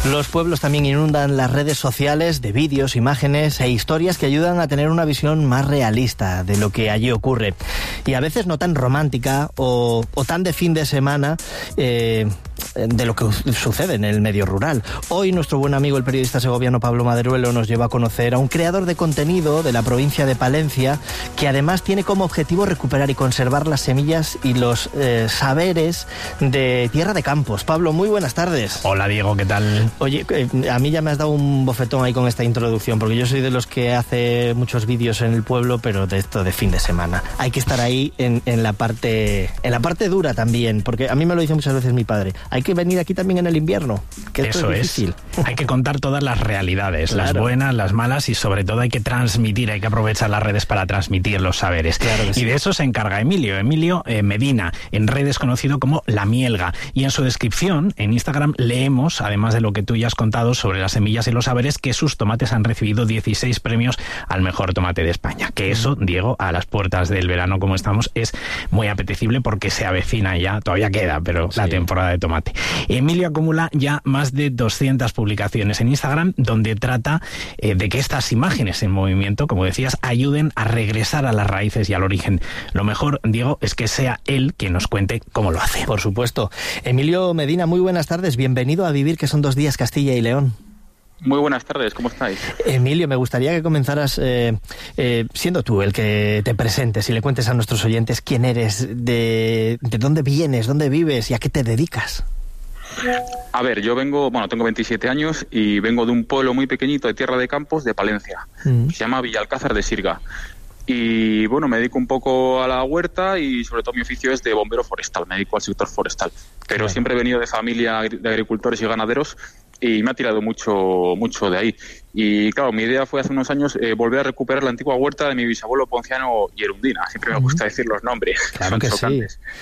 Los pueblos también inundan las redes sociales de vídeos, imágenes e historias que ayudan a tener una visión más realista de lo que allí ocurre. Y a veces no tan romántica o tan de fin de semana de lo que sucede en el medio rural. Hoy nuestro buen amigo el periodista segoviano Pablo Maderuelo nos lleva a conocer a un creador de contenido de la provincia de Palencia que además tiene como objetivo recuperar y conservar las semillas y los saberes de Tierra de Campos. Pablo, muy buenas tardes. Hola Diego, ¿qué tal? Oye, a mí ya me has dado un bofetón ahí con esta introducción, porque yo soy de los que hace muchos vídeos en el pueblo, pero de esto de fin de semana. Hay que estar ahí en la parte dura también, porque a mí me lo dice muchas veces mi padre. Hay que venir aquí también en el invierno, que esto es difícil. Hay que contar todas las realidades, claro. Las buenas, las malas, y sobre todo hay que transmitir, hay que aprovechar las redes para transmitir los saberes. Claro que sí. Y de eso se encarga Emilio Medina, en redes conocido como La Mielga. Y en su descripción, en Instagram, leemos, además de lo que tú ya has contado sobre las semillas y los saberes, que sus tomates han recibido 16 premios al mejor tomate de España. Que eso, Diego, a las puertas del verano como estamos, es muy apetecible porque se avecina ya, todavía queda, pero sí, la temporada de tomate. Emilio acumula ya más de 200 publicaciones en Instagram donde trata de que estas imágenes en movimiento, como decías, ayuden a regresar a las raíces y al origen. Lo mejor, Diego, es que sea él quien nos cuente cómo lo hace. Por supuesto. Emilio Medina, muy buenas tardes. Bienvenido a Vivir, que son 2 días Castilla y León. Muy buenas tardes, ¿cómo estáis? Emilio, me gustaría que comenzaras siendo tú el que te presentes y le cuentes a nuestros oyentes quién eres, de dónde vienes, dónde vives y a qué te dedicas. A ver, yo tengo 27 años y vengo de un pueblo muy pequeñito de Tierra de Campos, de Palencia. Se llama Villalcázar de Sirga. Y bueno, me dedico un poco a la huerta y sobre todo mi oficio es de bombero forestal, me dedico al sector forestal. Pero claro, siempre he venido de familia de agricultores y ganaderos y me ha tirado mucho de ahí. Y claro, mi idea fue hace unos años volver a recuperar la antigua huerta de mi bisabuelo Ponciano y Erundina. Siempre me gusta decir los nombres. Claro que sí.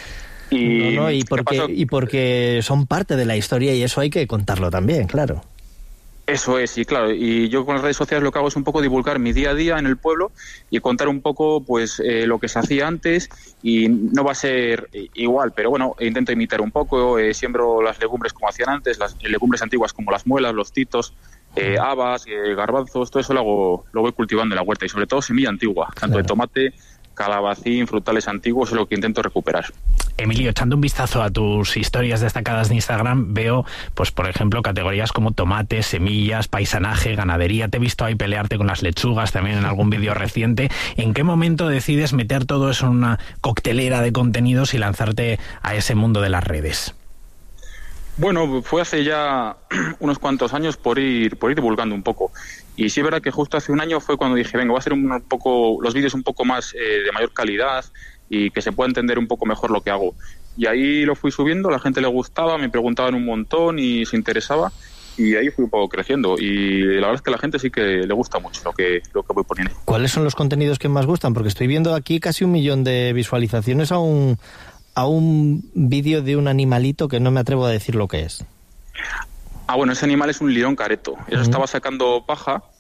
Y porque son parte de la historia y eso hay que contarlo también, claro. Eso es, y claro, y yo con las redes sociales lo que hago es un poco divulgar mi día a día en el pueblo y contar un poco pues lo que se hacía antes, y no va a ser igual, pero bueno, intento imitar un poco, siembro las legumbres como hacían antes, las legumbres antiguas como las muelas, los titos, habas, garbanzos, todo eso lo voy cultivando en la huerta y sobre todo semilla antigua, tanto de tomate, calabacín, frutales antiguos, es lo que intento recuperar. Emilio, echando un vistazo a tus historias destacadas de Instagram, veo, pues por ejemplo, categorías como tomate, semillas, paisanaje, ganadería. Te he visto ahí pelearte con las lechugas también en algún vídeo reciente. ¿En qué momento decides meter todo eso en una coctelera de contenidos y lanzarte a ese mundo de las redes? Bueno, fue hace ya unos cuantos años por ir divulgando un poco. Y sí es verdad que justo hace un año fue cuando dije, venga, voy a hacer un poco los vídeos un poco más de mayor calidad y que se pueda entender un poco mejor lo que hago. Y ahí lo fui subiendo, la gente le gustaba, me preguntaban un montón y se interesaba, y ahí fui un poco creciendo. Y la verdad es que a la gente sí que le gusta mucho lo que voy poniendo. ¿Cuáles son los contenidos que más gustan? Porque estoy viendo aquí casi 1 millón de visualizaciones a un vídeo de un animalito que no me atrevo a decir lo que es. Bueno, ese animal es un lirón careto. Eso estaba sacando paja